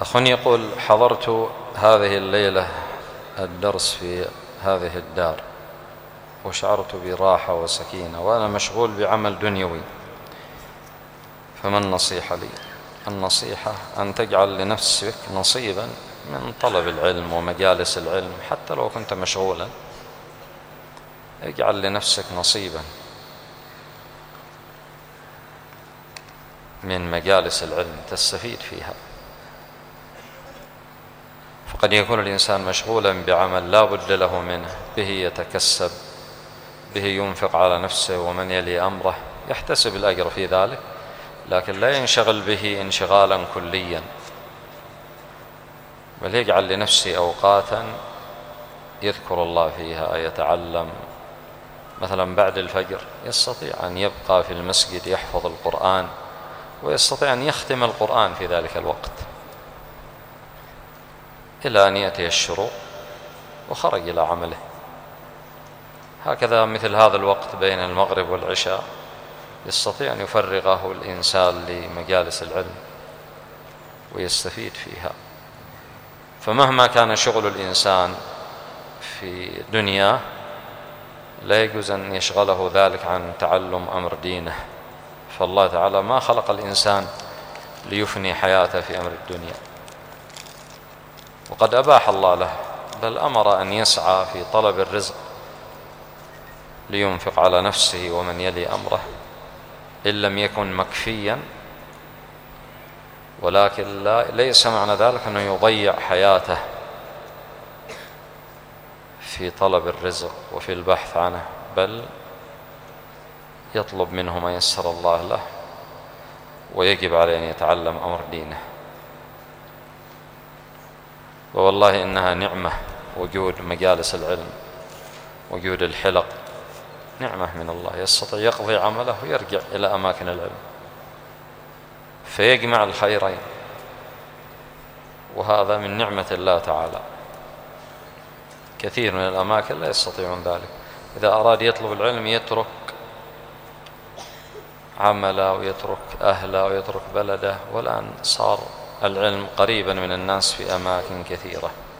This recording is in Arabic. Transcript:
أخ يقول: حضرت هذه الليلة الدرس في هذه الدار وشعرت براحة وسكينة وأنا مشغول بعمل دنيوي، فما النصيحة لي؟ النصيحة أن تجعل لنفسك نصيبا من طلب العلم ومجالس العلم، حتى لو كنت مشغولا اجعل لنفسك نصيبا من مجالس العلم تستفيد فيها. فقد يكون الإنسان مشغولا بعمل لا بد له منه، به يتكسب، به ينفق على نفسه ومن يلي أمره، يحتسب الأجر في ذلك، لكن لا ينشغل به انشغالا كليا، بل يجعل لنفسه أوقاتا يذكر الله فيها، يتعلم. مثلا بعد الفجر يستطيع أن يبقى في المسجد يحفظ القرآن، ويستطيع أن يختم القرآن في ذلك الوقت إلى أن يأتي الشروق وخرج إلى عمله. هكذا مثل هذا الوقت بين المغرب والعشاء يستطيع أن يفرغه الإنسان لمجالس العلم ويستفيد فيها. فمهما كان شغل الإنسان في دنياه لا يجوز أن يشغله ذلك عن تعلم أمر دينه، فالله تعالى ما خلق الإنسان ليفني حياته في أمر الدنيا، وقد أباح الله له، بل أمر أن يسعى في طلب الرزق لينفق على نفسه ومن يلي أمره إن لم يكن مكفيا، ولكن ليس معنى ذلك أنه يضيع حياته في طلب الرزق وفي البحث عنه، بل يطلب منه ما يسر الله له، ويجب عليه أن يتعلم أمر دينه. ووالله إنها نعمة، وجود مجالس العلم، وجود الحلق نعمة من الله، يستطيع يقضي عمله ويرجع إلى أماكن العلم فيجمع الخيرين، وهذا من نعمة الله تعالى. كثير من الأماكن لا يستطيعون ذلك، إذا أراد يطلب العلم يترك عمله ويترك أهله ويترك بلده، والآن صار العلم قريبا من الناس في أماكن كثيرة.